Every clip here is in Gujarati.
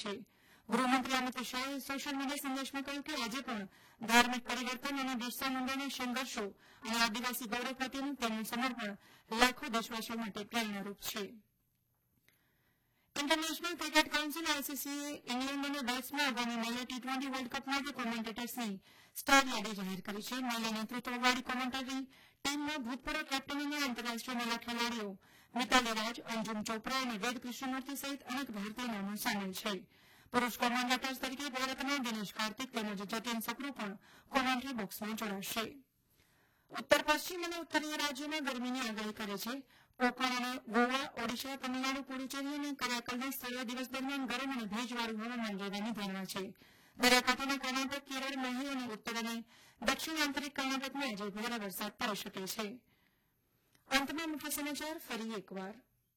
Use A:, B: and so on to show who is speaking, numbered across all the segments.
A: છે। ગૃહમંત્રી અમિત શાહે સોશિયલ મીડિયા સંદેશમાં કહ્યું કે આજે પણ ધાર્મિક પરિવર્તન અને બિરસા મુંડાના સંઘર્ષો અને આદિવાસી ગૌરવ પ્રત્યેનું તેમનું સમર્પણ લાખો દેશવાસીઓ માટે પ્રેરણારૂપ છે। ઇન્ટરનેશનલ ક્રિકેટ કાઉન્સિલ આઈસીસીએ ઇંગ્લેન્ડ અને વેલ્સમાં આગામી મહિલા ટી20 વર્લ્ડ કપ માટે કોમેન્ટેટર્સની સ્ટાર યાદી જાહેર કરી છે। મહિલા નેતૃત્વવાળી કોમેન્ટરી ટીમમાં ભૂતપૂર્વ કેપ્ટન અને આંતરરાષ્ટ્રીય મહિલા ખેલાડીઓ મિતાલી રાજ, અંજુમ ચોપરા અને વેદ કૃષ્ણમૂર્તિ સહિત અનેક ભારતીય નામો સામેલ છે। પુરુષ કોમેન્ટેટર્સ તરીકે ભારતના દિનેશ કાર્તિક તેમજ જતિન સપ્રુ પણ કોમેન્ટ્રી બોક્સમાં જોડાશે। ઉત્તર પશ્ચિમ અને ઉત્તરીય રાજ્યોમાં ગરમીની આગાહી કરે છે। કોકણ અને ગોવા, ઓડિશા, તમિલનાડુ, પુડુચેરી અને કરાકલના સ્થળીય દિવસ દરમિયાન ગરમ અને ભેજવાળું હવામાન રહેવાની ધારણા છે। દરિયાકાંઠાના કર્ણાટક, કેરળ, માહી અને ઉત્તર અને દક્ષિણ આંતરિક કર્ણાટકમાં આજે ભારે વરસાદ પડી શકે છે। અંતમાં મુખ્ય સમાચાર ફરી એકવાર।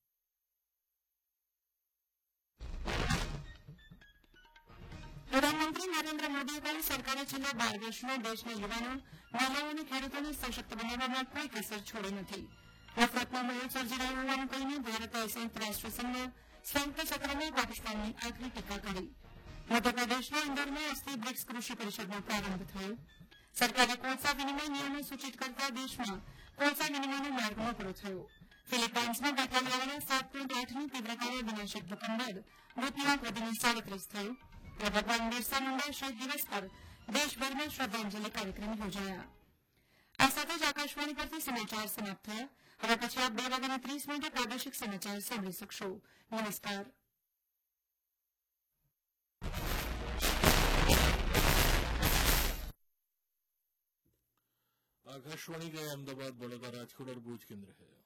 A: પ્રધાનમંત્રી નરેન્દ્ર મોદીએ કહ્યું, સરકારે છેલ્લા 12 વર્ષમાં દેશના યુવાનો, મહિલાઓ અને ખેડૂતોને સશક્ત બનાવવામાં કોઈ કસર છોડી નથી। નફરતનો માહોલ સર્જી રહ્યો હોવાનું કહીને ભારતે સંયુક્ત રાષ્ટ્રસંઘના સંયુક્ત સત્રમાં પાકિસ્તાનની આકરી ટીકા કરી। મધ્યપ્રદેશના ઇન્દોરમાં આજથી બ્રિક્સ કૃષિ પરિષદનો પ્રારંભ થયો। સરકારે કોલસા વિનિમય નિયમો સૂચિત કરતા દેશમાં કોલસા વિનિમયનો માર્ગ મોકળો થયો। ફિલિપાઇન્સમાં ગઈકાલે આવેલા 7.8ની તીવ્રતાના વિનાશક ભૂકંપ બાદ મૃત્યુઆંક વધીને 37 થયો। ભગવાન બિરસા મુંડા શહીદ દિવસ પર દેશભરમાં શ્રદ્ધાંજલિ કાર્યક્રમ યોજાયા। આ સાથે જ આકાશવાણી પરથી સમાચાર સમાપ્ત થયા। હવે પછી આપ 2:30 પ્રાદેશિક સમાચાર સાંભળી શકશો। નમસ્કાર।
B: आकाशवाणी का अहमदाबाद, बड़ौदा, राजकोट और भूज केंद्र है।